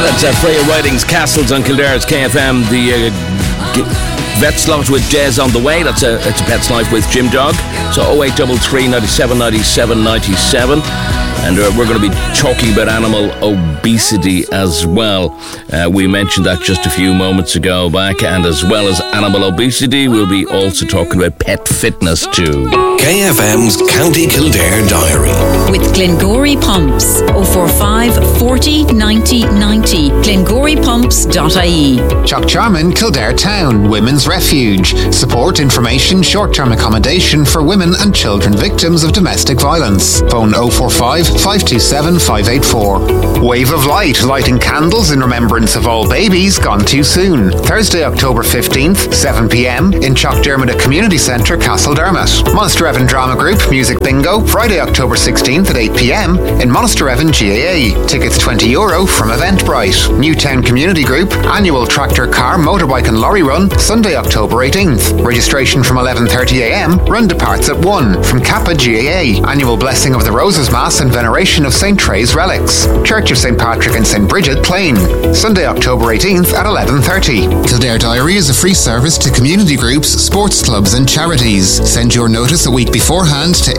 That's Freya Whiting's Castles on Kildare's KFM. The Vet's Slot with Des on the way. It's a Pet's Life with Jim Dog. So 0833 97 97 97. And we're going to be talking about animal obesity as well. We mentioned that just a few moments ago back. And as well as animal obesity, we'll be also talking about pet fitness too. KFM's County Kildare Diary. With Glengory Pumps. 045 40 90 90. GlengoryPumps.ie. Chuck Charman, Kildare Town. Women's Refuge. Support, information, short-term accommodation for women and children victims of domestic violence. Phone 045 527 584. Wave of Light, lighting candles in remembrance of all babies gone too soon. Thursday, October 15th, 7pm in Chuckdermott Community Centre, Castledermot. Monster Evan Drama Group, Music Bingo, Friday, October 16th at 8pm in Monster Evan GAA. Tickets €20 from Eventbrite. Newtown Community Group, annual tractor, car, motorbike and lorry run, Sunday, October 18th. Registration from 11:30am, run departs at 1 from Kappa GAA. Annual Blessing of the Roses Mass and Veneration of St. Trey's Relics. Church of St. Patrick and St. Bridget, Plain. Sunday, October 18th at 11:30. Kildare Diary is a free service to community groups, sports clubs and charities. Send your notice a week beforehand to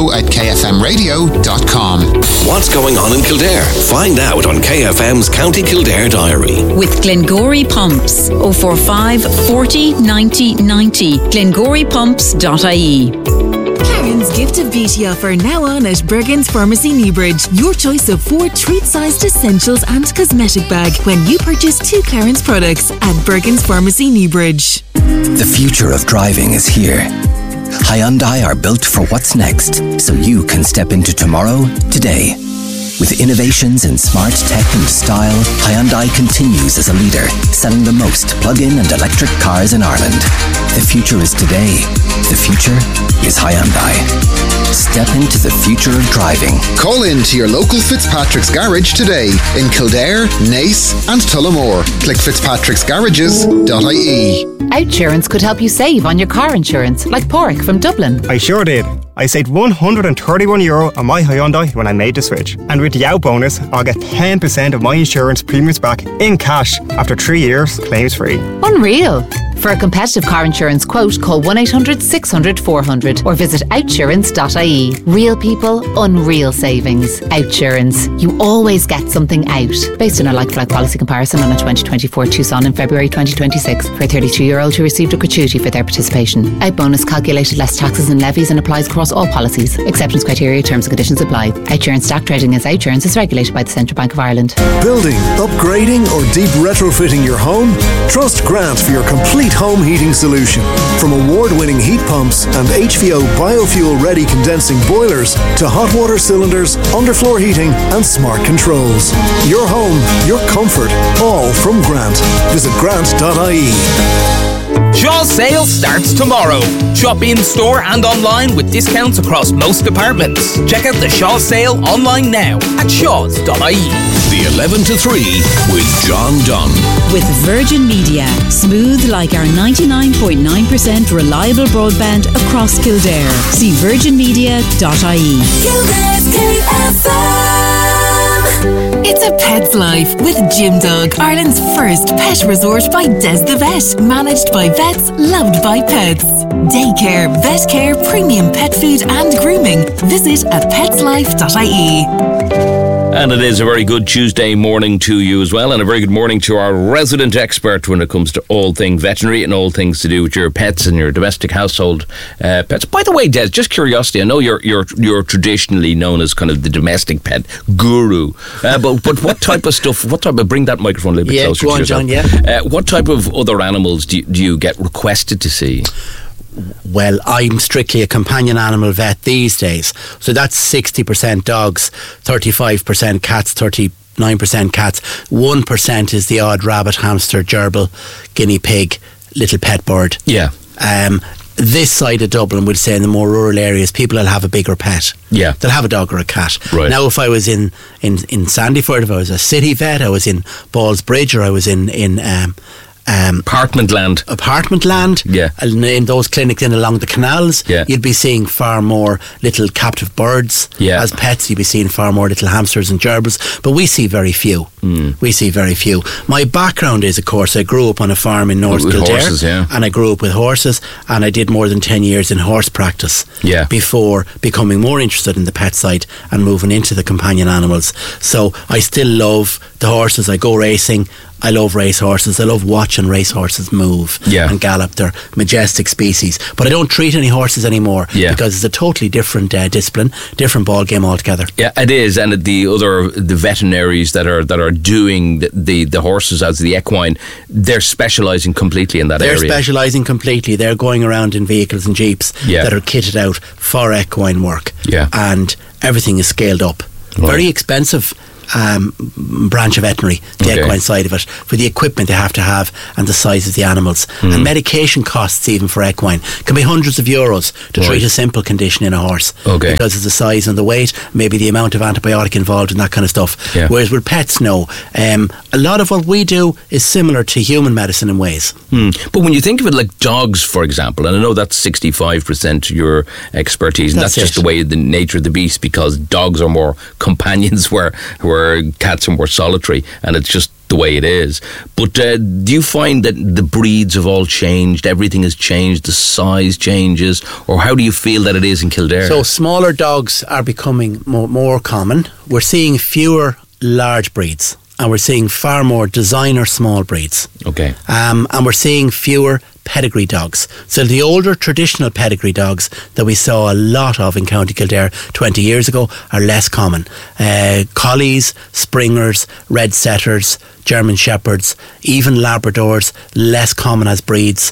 info@kfmradio.com. What's going on in Kildare? Find out on KFM's County Kildare Diary. With Glengory Pumps. 045 40 90 90. GlengoryPumps.ie. Karen's Gift of Beauty offer now on at Bergen's Pharmacy Newbridge. Your choice of 4 treat-sized essentials and cosmetic bag when you purchase 2 Karen's products at Bergen's Pharmacy Newbridge. The future of driving is here. Hyundai are built for what's next, so you can step into tomorrow today. With innovations in smart tech and style, Hyundai continues as a leader, selling the most plug-in and electric cars in Ireland. The future is today. The future is Hyundai. Step into the future of driving. Call in to your local Fitzpatrick's Garage today in Kildare, Naas and Tullamore. Click fitzpatricksgarages.ie. Outsurance could help you save on your car insurance, like Porrick from Dublin. I sure did. I saved €131 on my Hyundai when I made the switch. And with the out bonus, I'll get 10% of my insurance premiums back in cash after 3 years, claims free. Unreal. For a competitive car insurance quote, call 1-800 600 400 or visit outsurance.ie. Real people, unreal savings. Outsurance. You always get something out. Based on a like-for-like policy comparison on a 2024 Tucson in February 2026 for a 32-year-old who received a gratuity for their participation. Out bonus calculated less taxes and levies and applies across all policies. Exceptions, criteria, terms and conditions apply. Outsurance stock trading as Outsurance is regulated by the Central Bank of Ireland. Building, upgrading or deep retrofitting your home? Trust Grant for your complete home heating solution. From award-winning heat pumps and HVO biofuel-ready condensing boilers to hot water cylinders, underfloor heating and smart controls. Your home, your comfort, all from Grant. Visit grant.ie. Shaw's sale starts tomorrow. Shop in store and online with discounts across most departments. Check out the Shaw's sale online now at shaws.ie. The 11 to 3 with John Dunn. With Virgin Media. Smooth like our 99.9% reliable broadband across Kildare. See virginmedia.ie. Kildare's KFM. It's a pet's life with Jim Dog, Ireland's first pet resort by Des the Vet, managed by vets, loved by pets. Daycare, vet care, premium pet food and grooming. Visit at petslife.ie. And it is a very good Tuesday morning to you as well, and a very good morning to our resident expert when it comes to all things veterinary and all things to do with your pets and your domestic household pets. By the way, Des, just curiosity, I know you're traditionally known as kind of the domestic pet guru, but what type of stuff? Bring that microphone a little bit closer. Go on, to yourself. John. Yeah. What type of other animals do you get requested to see? Well, I'm strictly a companion animal vet these days. So that's 60% dogs, 35% cats, 39% cats. 1% is the odd rabbit, hamster, gerbil, guinea pig, little pet bird. Yeah. This side of Dublin, would say in the more rural areas, people will have a bigger pet. Yeah. They'll have a dog or a cat. Right. Now, if I was in Sandyford, if I was a city vet, I was in Ballsbridge, or I was in apartment land, yeah, and in those clinics in along the canals, yeah, you'd be seeing far more little captive birds, yeah, as pets. You'd be seeing far more little hamsters and gerbils, but we see very few. We see very few. My background is, of course, I grew up on a farm in North With Kildare, horses, yeah. and I grew up with horses, and I did more than 10 years in horse practice before becoming more interested in the pet side and moving into the companion animals. So I still love the horses. I go racing. I love race horses. I love watching race horses move and gallop. They're majestic species. But I don't treat any horses anymore because it's a totally different discipline, different ball game altogether. Yeah, it is. And the veterinaries that are doing the horses as the equine, they're specialising completely in that area. They're specialising completely. They're going around in vehicles and jeeps that are kitted out for equine work. Yeah. And everything is scaled up. Right. Very expensive branch of veterinary, the equine side of it, for the equipment they have to have and the size of the animals. And medication costs, even for equine, can be hundreds of euros to treat a simple condition in a horse because of the size and the weight, maybe the amount of antibiotic involved and that kind of stuff. Whereas with pets, no. A lot of what we do is similar to human medicine in ways. But when you think of it like dogs, for example, and I know that's 65% your expertise, and that's just the way, the nature of the beast, because dogs are more companions where cats are more solitary, and it's just the way it is. But do you find that the breeds have all changed, everything has changed, the size changes, or how do you feel that it is in Kildare? So smaller dogs are becoming more common. We're seeing fewer large breeds, and we're seeing far more designer small breeds. Okay. And we're seeing fewer pedigree dogs. So the older traditional pedigree dogs that we saw a lot of in County Kildare 20 years ago are less common. Collies, Springers, Red Setters, German Shepherds, even Labradors, less common as breeds.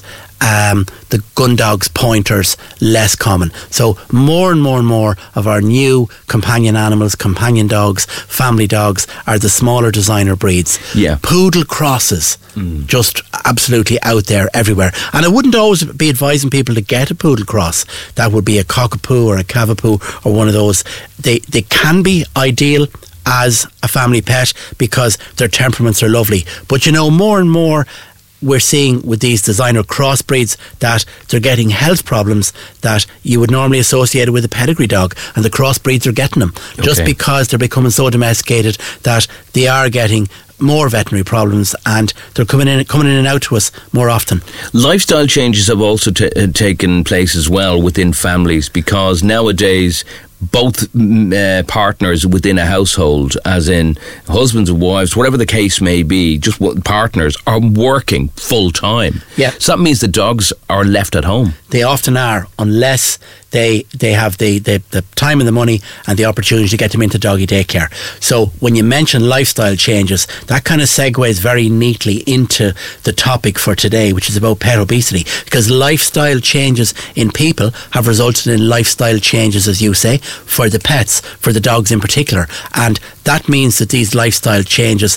The gun dogs, pointers, less common. So more and more and more of our new companion animals, companion dogs, family dogs are the smaller designer breeds. Poodle crosses, just absolutely out there everywhere. And I wouldn't always be advising people to get a poodle cross. That would be a cockapoo or a cavapoo or one of those. They can be ideal as a family pet because their temperaments are lovely. But you know, more and more we're seeing with these designer crossbreeds that they're getting health problems that you would normally associate with a pedigree dog, and the crossbreeds are getting them just because they're becoming so domesticated that they are getting more veterinary problems, and they're coming in and out to us more often. Lifestyle changes have also taken place as well within families, because nowadays both partners within a household, as in husbands and wives, whatever the case may be, just partners are working full time. So that means the dogs are left at home. They often are, unless they have the time and the money and the opportunity to get them into doggy daycare. So when you mention lifestyle changes, that kind of segues very neatly into the topic for today, which is about pet obesity, because lifestyle changes in people have resulted in lifestyle changes, as you say, for the pets, for the dogs in particular. And that means that these lifestyle changes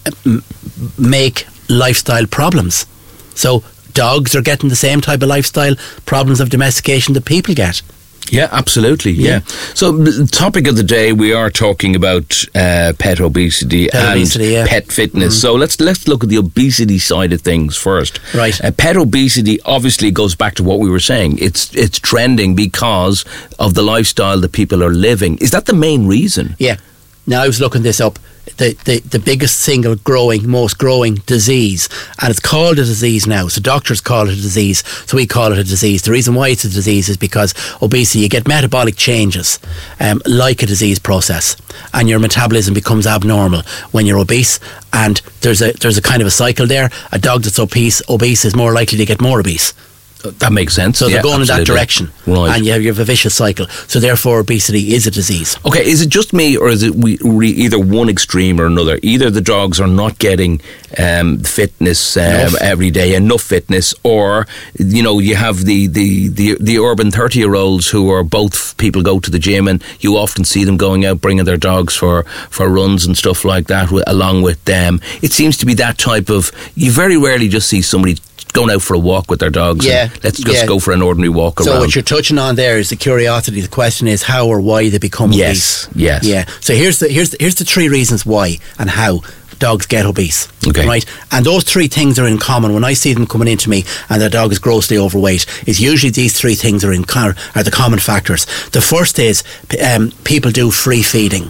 make lifestyle problems. So dogs are getting the same type of lifestyle problems of domestication that people get. Yeah, absolutely. Yeah. So, the topic of the day, we are talking about pet obesity and pet fitness. So let's look at the obesity side of things first. Right. Pet obesity obviously goes back to what we were saying. It's trending because of the lifestyle that people are living. Is that the main reason? Yeah. Now, I was looking this up. The biggest single most growing disease, and it's called a disease now, so doctors call it a disease, so we call it a disease. The reason why it's a disease is because obesity, you get metabolic changes like a disease process, and your metabolism becomes abnormal when you're obese, and there's a kind of a cycle there. A dog that's obese is more likely to get more obese. That makes sense. So they're going in that direction. Right. And you have a vicious cycle. So therefore obesity is a disease. Okay, is it just me, or is it either one extreme or another? Either the dogs are not getting fitness every day, enough fitness, or you have the urban 30-year-olds who are both, people go to the gym and you often see them going out bringing their dogs for runs and stuff like that along with them. It seems to be that type of, you very rarely just see somebody going out for a walk with their dogs. Let's just go for an ordinary walk around. So what you're touching on there is the curiosity. The question is how or why they become obese. Yes. Yeah. So here's the three reasons why and how dogs get obese. Okay. Right? And those three things are in common. When I see them coming into me and their dog is grossly overweight, it's usually these three things are the common factors. The first is people do free feeding.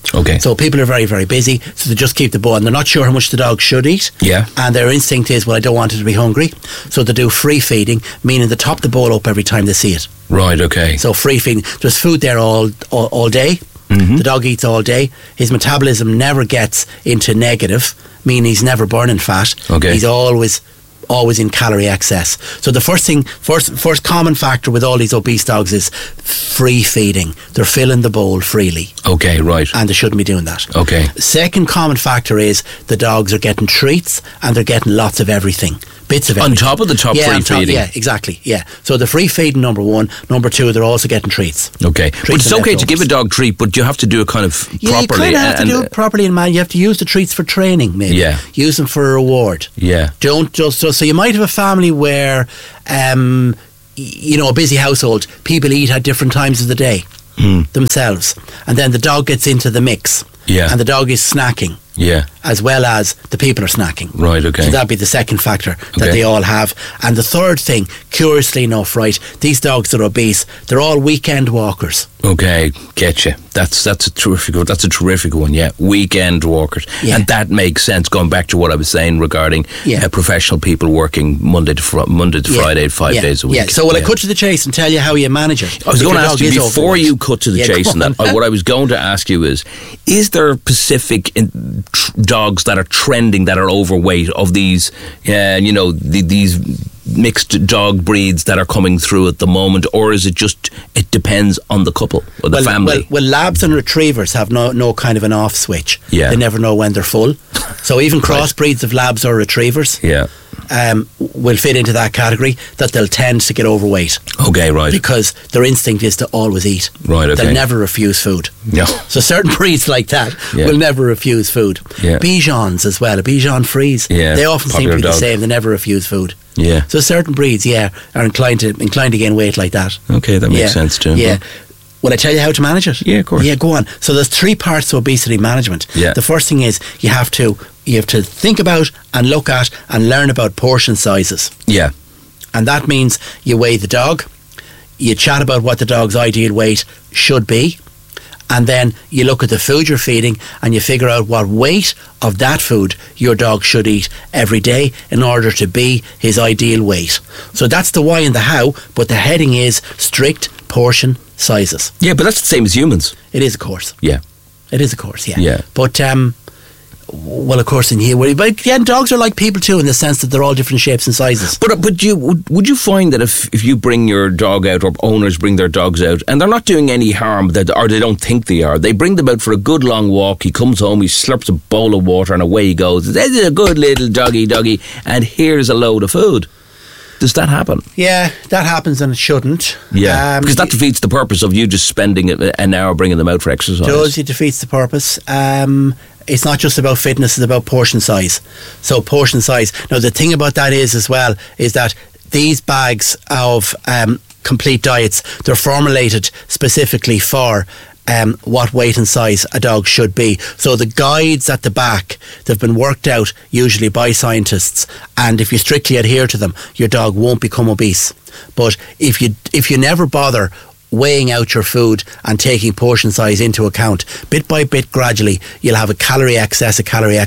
Okay. So people are very, very busy, so they just keep the bowl, and they're not sure how much the dog should eat. Yeah. And their instinct is, well, I don't want it to be hungry. So they do free feeding, meaning they top the bowl up every time they see it. Right, okay. So free feeding. There's food there all day. Mm-hmm. The dog eats all day. His metabolism never gets into negative, meaning he's never burning fat. Okay. He's always in calorie excess. So the first common factor with all these obese dogs is free feeding. They're filling the bowl freely. Okay, right. And they shouldn't be doing that. Okay. Second common factor is the dogs are getting treats and they're getting lots of everything. Bits of everything. On top of the free feeding? Yeah, exactly. Yeah. So the free feeding, number one. Number two, they're also getting treats. Okay. But it's okay to give a dog treat, but you have to do it kind of properly. You kind of have to do it properly, and man, you have to use the treats for training, maybe. Yeah. Use them for a reward. Yeah. Don't just... So you might have a family where, a busy household, people eat at different times of the day themselves. And then the dog gets into the mix. Yeah. And the dog is snacking. Yeah. As well as the people are snacking. Right, okay. So that'd be the second factor that they all have. And the third thing, curiously enough, right, these dogs that are obese, they're all weekend walkers. Okay, getcha. That's a terrific one. Yeah, weekend walkers, and that makes sense. Going back to what I was saying regarding professional people working Monday to Friday, 5 days a week. Yeah. So will I cut to the chase and tell you how you manage it? I was going to ask you before you cut to the chase, on that. What I was going to ask you is there specific dogs that are trending, that are overweight, of these, these mixed dog breeds that are coming through at the moment, or is it just, it depends on the couple or the family? Well, labs and retrievers have no kind of an off switch. Yeah. They never know when they're full. So even crossbreeds of labs or retrievers will fit into that category, that they'll tend to get overweight. Okay, right. Because their instinct is to always eat. Right, okay. They'll never refuse food. No. So certain breeds like that will never refuse food. Yeah. Bijans as well, a Bichon Frise. Yeah. They often seem to be the same. They never refuse food. Yeah. So certain breeds, are inclined to gain weight like that. Okay, that makes sense too. Yeah. Will I tell you how to manage it? Yeah, of course. Yeah, go on. So there's 3 parts to obesity management. Yeah. The first thing is you have to think about and look at and learn about portion sizes. Yeah. And that means you weigh the dog, you chat about what the dog's ideal weight should be, and then you look at the food you're feeding and you figure out what weight of that food your dog should eat every day in order to be his ideal weight. So that's the why and the how, but the heading is strict portion sizes. Yeah, but that's the same as humans. It is, of course. Yeah. It is, of course, yeah. Yeah. But, well, of course, in here, but again, dogs are like people too, in the sense that they're all different shapes and sizes. But would you find that if you bring your dog out, or owners bring their dogs out, and they're not doing any harm, or they don't think they are, they bring them out for a good long walk, he comes home, he slurps a bowl of water, and away he goes. This is a good little doggy, and here's a load of food. Does that happen? Yeah, that happens, and it shouldn't. Yeah, because that defeats the purpose of you just spending an hour bringing them out for exercise. It defeats the purpose. It's not just about fitness, it's about portion size. So portion size. Now the thing about that is that these bags of complete diets, they're formulated specifically for what weight and size a dog should be. So the guides at the back, they've been worked out usually by scientists, and if you strictly adhere to them, your dog won't become obese. But if you never bother weighing out your food and taking portion size into account, bit by bit, gradually, you'll have a calorie excess,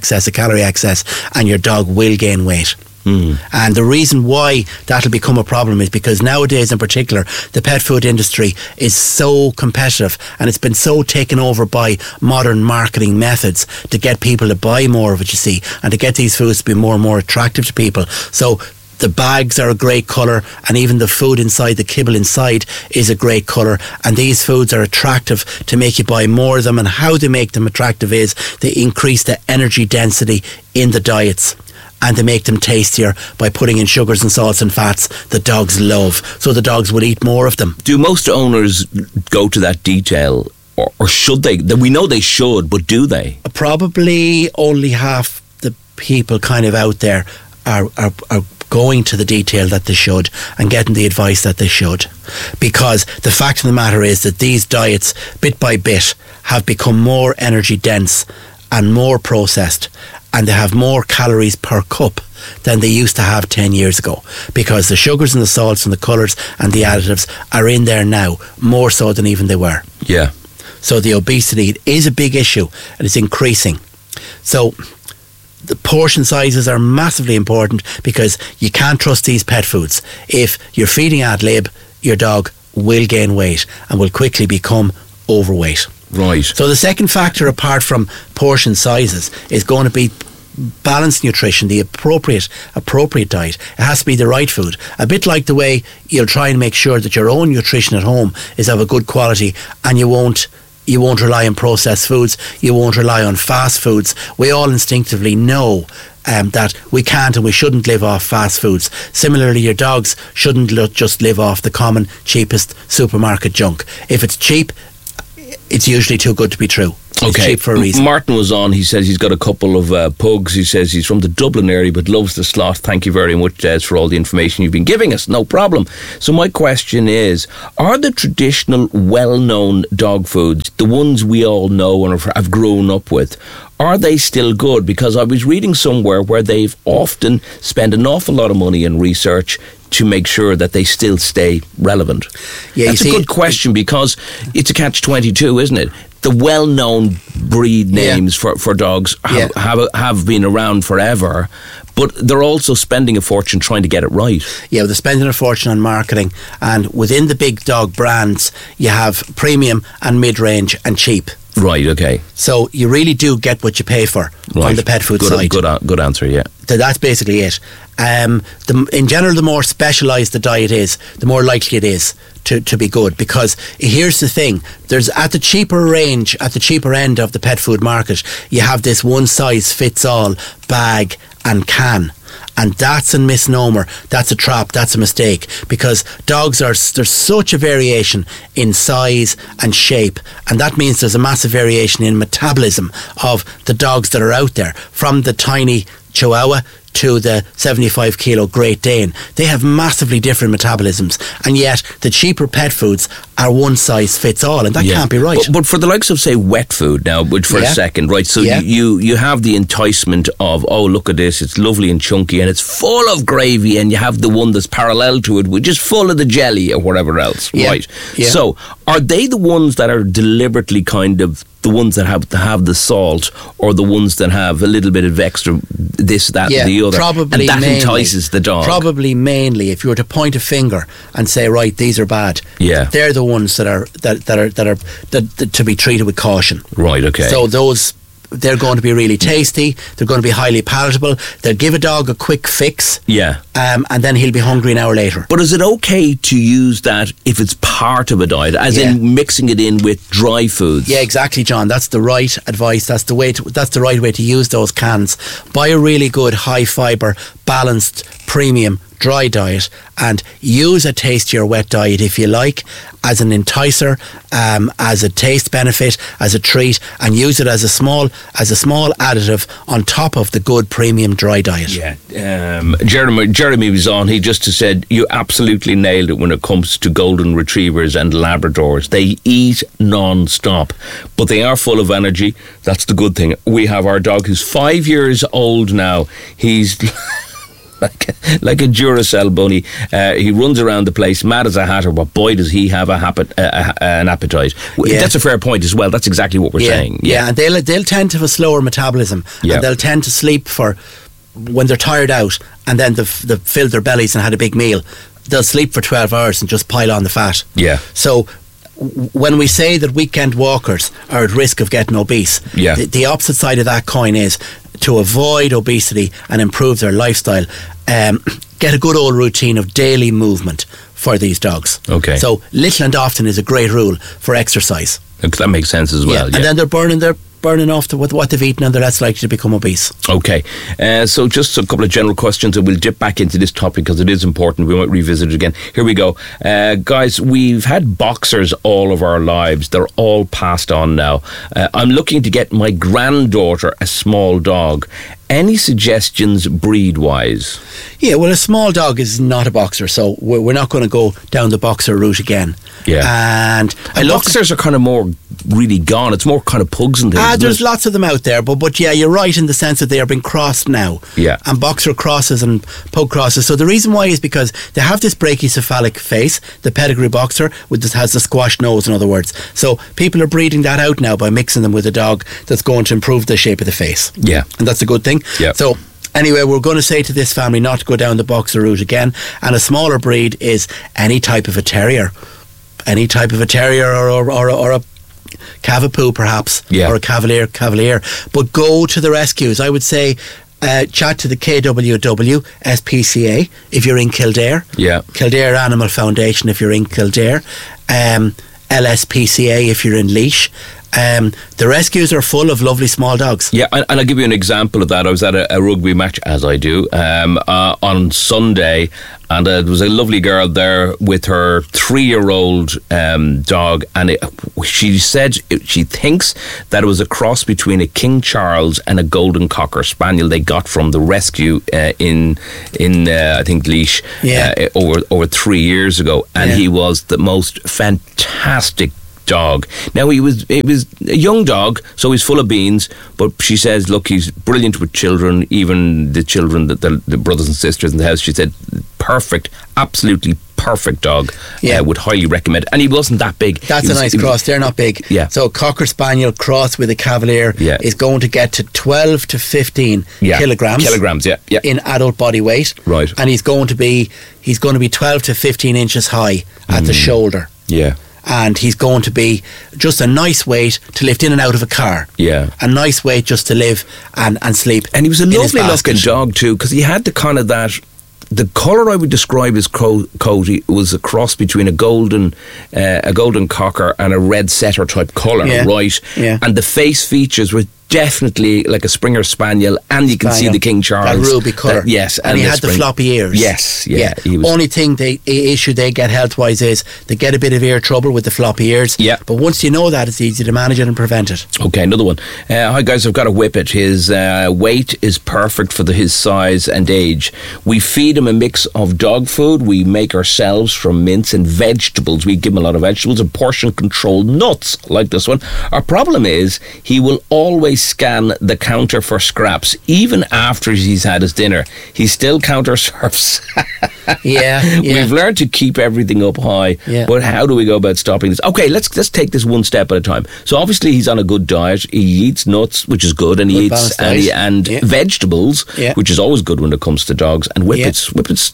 and your dog will gain weight. And the reason why that'll become a problem is because nowadays in particular the pet food industry is so competitive, and it's been so taken over by modern marketing methods to get people to buy more of it, you see, and to get these foods to be more and more attractive to people. So the bags are a great colour, and even the food inside, the kibble inside, is a great colour, and these foods are attractive to make you buy more of them. And how they make them attractive is they increase the energy density in the diets, and they make them tastier by putting in sugars and salts and fats that dogs love, so the dogs will eat more of them. Do most owners go to that detail, or should they? We know they should, but do they? Probably only half the people kind of out there are going to the detail that they should and getting the advice that they should, because the fact of the matter is that these diets, bit by bit, have become more energy dense and more processed, and they have more calories per cup than they used to have 10 years ago, because the sugars and the salts and the colours and the additives are in there now more so than even they were. Yeah. So the obesity is a big issue and it's increasing. So the portion sizes are massively important because you can't trust these pet foods. If you're feeding ad lib, your dog will gain weight and will quickly become overweight. Right. So the second factor, apart from portion sizes, is going to be balanced nutrition, the appropriate diet. It has to be the right food. A bit like the way you'll try and make sure that your own nutrition at home is of a good quality, and you won't rely on processed foods, you won't rely on fast foods. We all instinctively know that we can't and we shouldn't live off fast foods. Similarly, your dogs shouldn't just live off the common, cheapest supermarket junk. If it's cheap, it's usually too good to be true. It's cheap for a reason. Martin was on. He says he's got a couple of pugs. He says he's from the Dublin area but loves the slot. Thank you very much, Des, for all the information you've been giving us. No problem. So my question is, are the traditional well-known dog foods, the ones we all know and have grown up with, are they still good? Because I was reading somewhere where they've often spent an awful lot of money in research to make sure that they still stay relevant. Yeah, that's a good question, because it's a catch-22, isn't it? The well-known breed names for dogs have been around forever, but they're also spending a fortune trying to get it right. Yeah, they're spending a fortune on marketing, and within the big dog brands, you have premium and mid-range and cheap. Right, okay. So you really do get what you pay for on the pet food side. Good answer, yeah. So that's basically it. In general, the more specialised the diet is, the more likely it is to be good. Because here's the thing, there's at the cheaper range, at the cheaper end of the pet food market, you have this one-size-fits-all bag and can. And that's a misnomer, that's a trap, that's a mistake, because there's such a variation in size and shape, and that means there's a massive variation in metabolism of the dogs that are out there, from the tiny Chihuahua to the 75 kilo Great Dane. They have massively different metabolisms, and yet the cheaper pet foods are one size fits all, and that can't be right. But for the likes of, say, wet food now, for a second, right? So you have the enticement of, oh, look at this, it's lovely and chunky and it's full of gravy, and you have the one that's parallel to it, which is full of the jelly or whatever else, right? Yeah. So are they the ones that are deliberately kind of the ones that have to have the salt, or the ones that have a little bit of extra this, that, and the other, probably, and that entices the dog? Probably mainly, if you were to point a finger and say, right, these are bad, they're the ones that are to be treated with caution. Right, okay. So they're going to be really tasty, they're going to be highly palatable, they'll give a dog a quick fix, and then he'll be hungry an hour later. But is it okay to use that if it's part of a diet, as in mixing it in with dry foods? Yeah, exactly, John. That's the right advice. That's the right way to use those cans. Buy a really good, high fibre, balanced, premium dry diet, and use a tastier wet diet if you like, as an enticer, as a taste benefit, as a treat, and use it as a small additive on top of the good premium dry diet. Jeremy was on. He just said you absolutely nailed it when it comes to golden retrievers and Labradors. They eat non-stop, but they are full of energy. That's the good thing. We have our dog who's 5 years old now. He's like a Duracell bunny. He runs around the place mad as a hatter, but boy does he have an appetite. That's a fair point as well. That's exactly what we're saying. And they'll tend to have a slower metabolism, and they'll tend to sleep when they're tired out, and then they've filled their bellies and had a big meal. They'll sleep for 12 hours and just pile on the fat. So when we say that weekend walkers are at risk of getting obese, the opposite side of that coin is to avoid obesity and improve their lifestyle. Get a good old routine of daily movement for these dogs. Okay. So little and often is a great rule for exercise. That makes sense as well. And then they're burning off what they've eaten, and they're less likely to become obese. Okay, so just a couple of general questions, and we'll dip back into this topic because it is important. We might revisit it again. Here we go. Guys, we've had boxers all of our lives. They're all passed on now. I'm looking to get my granddaughter a small dog. Any suggestions breed-wise? Yeah, well, a small dog is not a boxer, so we're not going to go down the boxer route again. Yeah. And boxers are kind of more really gone. It's more kind of pugs and things. There's lots of them out there, but yeah, you're right in the sense that they are being crossed now. Yeah. And boxer crosses and pug crosses. So the reason why is because they have this brachycephalic face, the pedigree boxer, has the squashed nose, in other words. So people are breeding that out now by mixing them with a dog that's going to improve the shape of the face. Yeah. And that's a good thing. Yeah. So anyway, we're going to say to this family not to go down the boxer route again. And a smaller breed is any type of a terrier. Any type of a terrier or a Cavapoo perhaps, or a Cavalier. But go to the rescues. I would say chat to the KWW SPCA if you're in Kildare. Yeah. Kildare Animal Foundation if you're in Kildare. LSPCA if you're in Laois. The rescues are full of lovely small dogs. Yeah, and I'll give you an example of that. I was at a rugby match, as I do, on Sunday, and there was a lovely girl there with her 3-year-old dog, and she said she thinks that it was a cross between a King Charles and a Golden Cocker Spaniel they got from the rescue in I think Laois over 3 years ago, and he was the most fantastic dog. Now it was a young dog, so he's full of beans, but she says, look, he's brilliant with children, even the children, the brothers and sisters in the house. She said perfect, absolutely perfect dog. Would highly recommend. And he wasn't that big. That's a nice cross. They're not big. Yeah. So Cocker Spaniel cross with a Cavalier is going to get to 12 to 15 kilograms. Kilograms, yeah. In adult body weight. Right. And he's going to be 12 to 15 inches high at the shoulder. Yeah. And he's going to be just a nice weight to lift in and out of a car. Yeah. A nice weight just to live and sleep. And he was a lovely looking dog too, because he had the kind of that. The colour I would describe his coat was a cross between a golden cocker and a red setter type colour, right? Yeah. And the face features were definitely like a Springer Spaniel, and you can see the King Charles. That ruby colour. Yes. And he had the floppy ears. Yes, He was. Only thing, issue they get health-wise is they get a bit of ear trouble with the floppy ears. Yeah. But once you know that, it's easy to manage it and prevent it. Okay, another one. Hi guys, I've got a Whippet. His weight is perfect for his size and age. We feed him a mix of dog food. We make ourselves from mince and vegetables. We give him a lot of vegetables and portion-controlled nuts, like this one. Our problem is he will always scan the counter for scraps. Even after he's had his dinner, he still counter surfs. Yeah. We've learned to keep everything up high, but how do we go about stopping this? Okay, let's take this one step at a time. So obviously he's on a good diet. He eats nuts, which is good, and he eats vegetables, which is always good when it comes to dogs. And Whippets,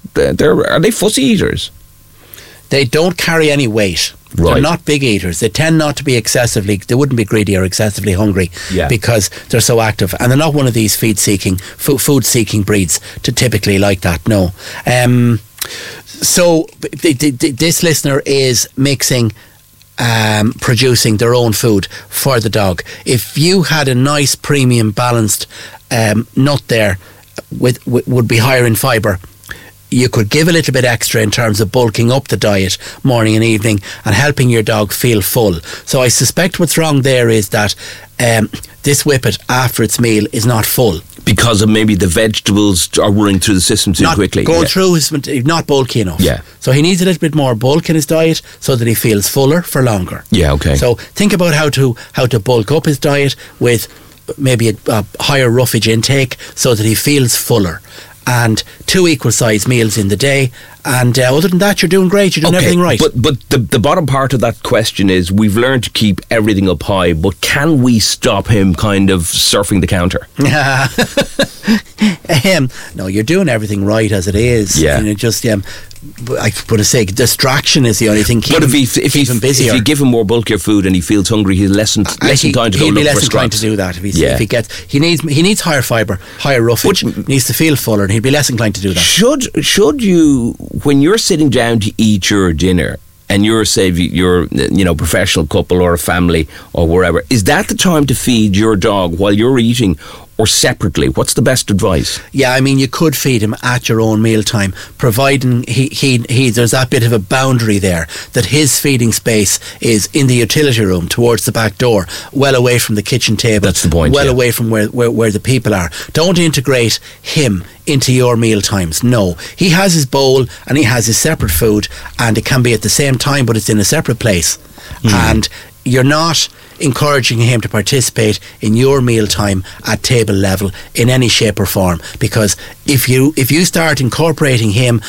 are they fussy eaters? They don't carry any weight. Right. They're not big eaters. They tend not to be they wouldn't be greedy or excessively hungry because they're so active. And they're not one of these food-seeking breeds to typically like that, no. So this listener is mixing, producing their own food for the dog. If you had a nice premium balanced nut there would be higher in fibre, you could give a little bit extra in terms of bulking up the diet morning and evening and helping your dog feel full. So I suspect what's wrong there is that this Whippet after its meal is not full. Because of maybe the vegetables are running through the system too quickly. Going through his, not bulky enough. Yeah. So he needs a little bit more bulk in his diet so that he feels fuller for longer. Yeah, okay. So think about how to bulk up his diet with maybe a higher roughage intake so that he feels fuller. And 2 equal size meals in the day, and other than that, you're doing great. You're doing everything right. But the bottom part of that question is, we've learned to keep everything up high, but can we stop him kind of surfing the counter? No, you're doing everything right as it is. Yeah. You know, just I would say distraction is the only thing. Keep him busier. If you give him more bulkier food and he feels hungry, he's less inclined to go look for scraps. He'll be less inclined to do that if he needs higher fibre, higher roughage. He needs to feel fuller, and he'd be less inclined to do that. Should you, when you're sitting down to eat your dinner, and you're, say, you're professional couple or a family or wherever, is that the time to feed your dog while you're eating? or separately? What's the best advice? Yeah, I mean, you could feed him at your own mealtime, providing he there's that bit of a boundary there, that his feeding space is in the utility room towards the back door, well away from the kitchen table. That's the point. Well away from where the people are. Don't integrate him into your meal times. No, he has his bowl and he has his separate food, and it can be at the same time, but it's in a separate place. And you're not encouraging him to participate in your mealtime at table level in any shape or form, because if you start incorporating him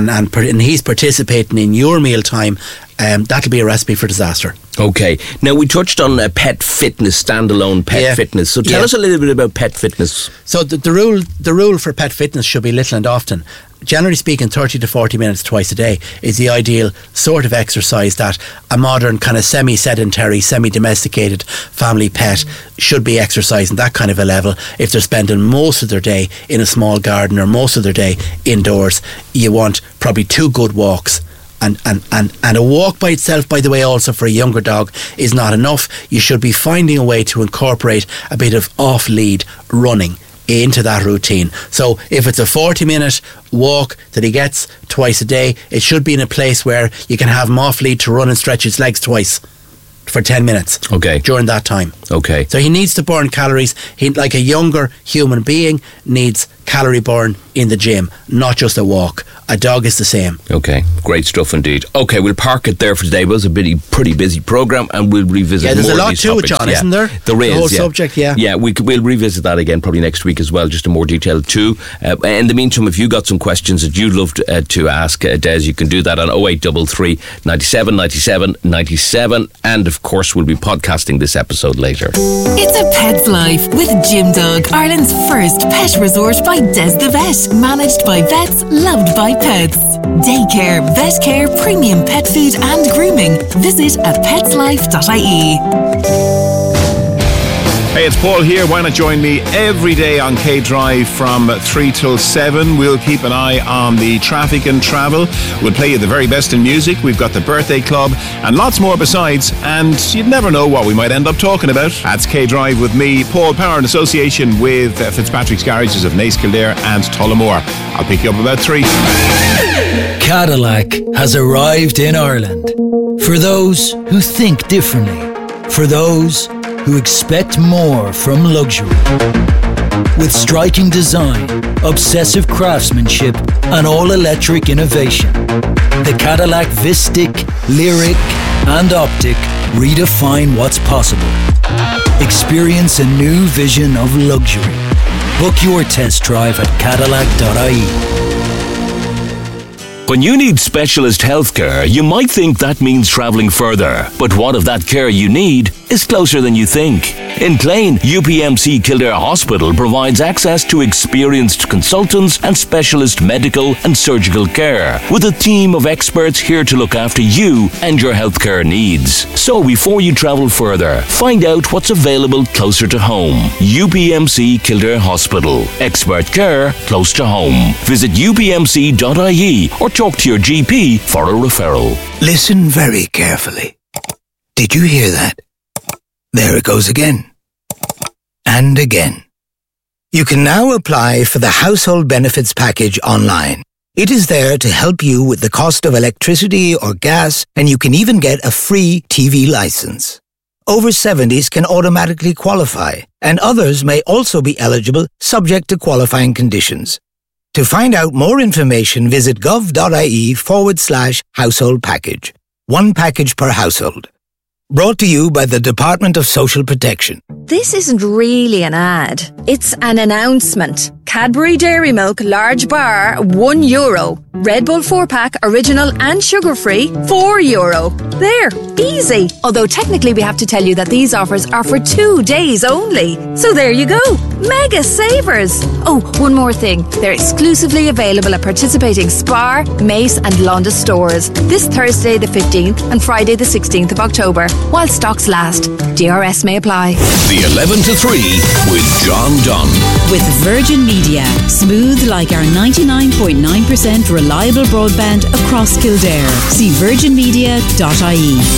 and he's participating in your mealtime, that'll be a recipe for disaster. Okay. Now, we touched on pet fitness, standalone pet fitness. So tell us a little bit about pet fitness. So the rule for pet fitness should be little and often. Generally speaking, 30 to 40 minutes twice a day is the ideal sort of exercise that a modern kind of semi-sedentary, semi-domesticated family pet should be exercising, that kind of a level. If they're spending most of their day in a small garden or most of their day indoors, you want probably 2 good walks. And a walk by itself, by the way, also for a younger dog is not enough. You should be finding a way to incorporate a bit of off-lead running into that routine. So if it's a 40-minute walk that he gets twice a day, it should be in a place where you can have him off-lead to run and stretch his legs twice for 10 minutes. Okay. During that time. Okay. So he needs to burn calories. He, like a younger human being, needs calorie burn in the gym, not just a walk. A dog is the same. Okay, great stuff indeed. Okay, we'll park it there for today. It was a pretty busy programme, and we'll revisit more of these topics. Yeah, there's a lot to it, John, isn't there? There is, the whole subject, yeah. Yeah, we'll revisit that again probably next week as well, just in more detail too. In the meantime, if you got some questions that you'd love to ask Des, you can do that on 0833 97 97 97, and of course we'll be podcasting this episode later. It's a Pet's Life with Gym Dog, Ireland's first pet resort by Des the Vet, managed by vets, loved by pets. Daycare, vet care, premium pet food and grooming. Visit at petslife.ie. Hey, it's Paul here. Why not join me every day on K-Drive from 3 till 7. We'll keep an eye on the traffic and travel. We'll play you the very best in music. We've got the birthday club and lots more besides. And you'd never know what we might end up talking about. That's K-Drive with me, Paul Power, in association with Fitzpatrick's Garages of Naas Kildare and Tullamore. I'll pick you up about 3. Cadillac has arrived in Ireland. For those who think differently. For those who expect more from luxury. With striking design, obsessive craftsmanship, and all-electric innovation, the Cadillac Vistic, Lyric, and Optic redefine what's possible. Experience a new vision of luxury. Book your test drive at Cadillac.ie. When you need specialist healthcare, you might think that means travelling further. But what if that care you need is closer than you think? In Clane, UPMC Kildare Hospital provides access to experienced consultants and specialist medical and surgical care, with a team of experts here to look after you and your healthcare needs. So before you travel further, find out what's available closer to home. UPMC Kildare Hospital. Expert care close to home. Visit upmc.ie or talk to your GP for a referral. Listen very carefully. Did you hear that? There it goes again. And again. You can now apply for the Household Benefits Package online. It is there to help you with the cost of electricity or gas, and you can even get a free TV license. Over 70s can automatically qualify, and others may also be eligible subject to qualifying conditions. To find out more information, visit gov.ie/household package. One package per household. Brought to you by the Department of Social Protection. This isn't really an ad. It's an announcement. Cadbury Dairy Milk Large Bar, €1. Red Bull 4-pack, original and sugar-free, €4. There, easy. Although technically we have to tell you that these offers are for 2 days only. So there you go. Mega savers. Oh, one more thing. They're exclusively available at participating Spar, Mace and Londis stores this Thursday the 15th and Friday the 16th of October, while stocks last. DRS may apply. The 11 to 3 with John Dunn. With Virgin Media. Smooth like our 99.9% reliable broadband across Kildare. See virginmedia.ie.